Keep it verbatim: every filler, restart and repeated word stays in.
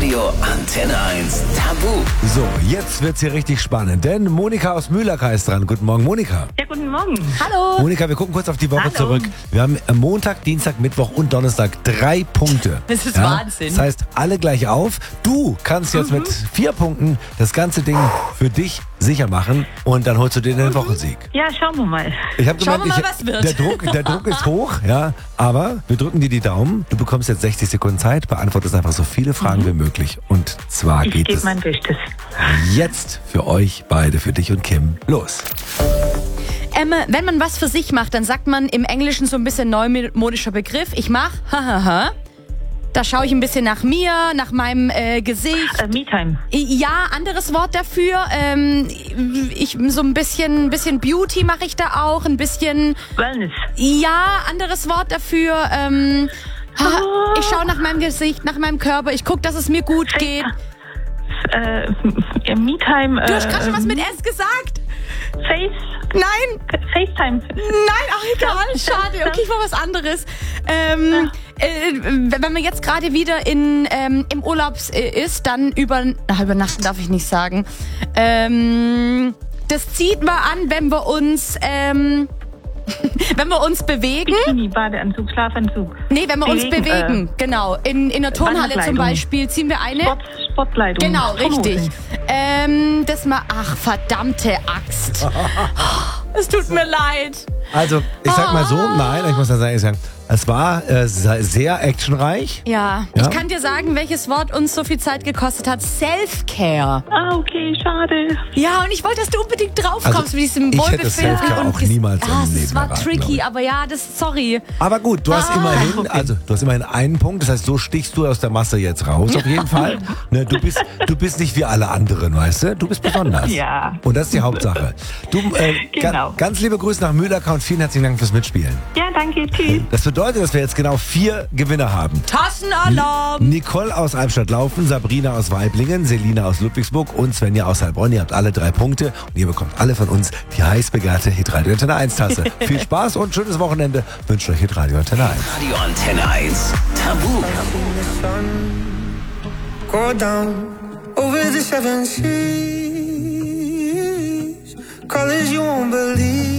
Radio Antenne eins Tabu. So, jetzt wird's hier richtig spannend, denn Monika aus Mühlacker ist dran. Guten Morgen, Monika. Ja, guten Morgen. Hallo. Monika, wir gucken kurz auf die Woche Hallo. zurück. Wir haben Montag, Dienstag, Mittwoch und Donnerstag drei Punkte. Das ist Wahnsinn. Das heißt, alle gleich auf. Du kannst jetzt mhm. mit vier Punkten das ganze Ding für dich sicher machen und dann holst du dir den mhm. Wochensieg. Ja, schauen wir mal. Ich habe Schauen gemeint, wir mal, ich, was wird. Der Druck, der Druck ist hoch, ja, aber wir drücken dir die Daumen. Du bekommst jetzt sechzig Sekunden Zeit, beantwortest einfach so viele Fragen mhm. wie möglich. Und zwar Ich geht gebe es mein Bestes. jetzt für euch beide, für dich und Kim, los. Ähm, wenn man was für sich macht, dann sagt man im Englischen so ein bisschen neumodischer Begriff. Ich mach, hahaha. Da schaue ich ein bisschen nach mir, nach meinem äh, Gesicht. Äh, Me-Time. Ja, anderes Wort dafür. Ähm, ich so ein bisschen, bisschen Beauty mache ich da auch, ein bisschen. Wellness. Ja, anderes Wort dafür. Ähm, Oh. Ich schaue nach meinem Gesicht, nach meinem Körper. Ich gucke, dass es mir gut geht. Äh, äh, Me-Time. Du hast äh, gerade schon was mit S gesagt. Face. Nein. FaceTime. Nein, ach egal, schade. Okay, ich war was anderes. Ähm, äh, wenn man jetzt gerade wieder in, ähm, im Urlaub äh, ist, dann über, ach, übernachten darf ich nicht sagen. Ähm, das zieht man an, wenn wir uns, ähm, wenn wir uns bewegen. Bikini, Badeanzug, Schlafanzug. Nee, wenn wir uns Bewegen, bewegen, äh, genau. In, in der Turnhalle zum Wanderkleidung. Beispiel ziehen wir eine. Sport, Sportkleidung. Genau, Turnhosen. richtig. Ähm, das mal, ach, verdammte Axt. Es tut mir leid. Also, ich sag mal so, nein, ich muss das ehrlich sagen, es war äh, sehr actionreich. Ja, Ja? ich kann dir sagen, welches Wort uns so viel Zeit gekostet hat. Self-Care. Ah, okay, schade. Ja, und ich wollte, dass du unbedingt drauf Also, kommst mit diesem ich hätte Wohlbefinden. Self-Care und auch ges- niemals im Ah, Leben das war erraten, tricky, glaub ich. aber ja, das, sorry. Aber gut, du hast Ah, immerhin, okay. also du hast immerhin einen Punkt, das heißt, so stichst du aus der Masse jetzt raus, auf jeden Fall. Ne, du bist, du bist nicht wie alle anderen, weißt du? Du bist besonders. Ja. Und das ist die Hauptsache. Du, äh, Genau. ga, ganz liebe Grüße nach Mühlacker und vielen herzlichen Dank fürs Mitspielen. Ja, danke. Tschüss. Das bedeutet, dass wir jetzt genau vier Gewinner haben. Tassenalarm. Nicole aus Albstadt-Laufen, Sabrina aus Weiblingen, Selina aus Ludwigsburg und Svenja aus Heilbronn. Ihr habt alle drei Punkte und ihr bekommt alle von uns die heiß begehrte Hitradio Antenne eins Tasse. Viel Spaß und schönes Wochenende wünscht euch Hitradio Antenne eins. Radio Antenne eins Tabu. Go down over the seven seas. Colors you won't believe.